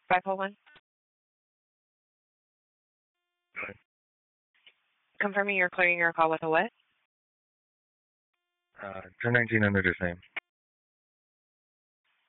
501. Right. Confirming you're clearing your call with a what? 1019 under this name.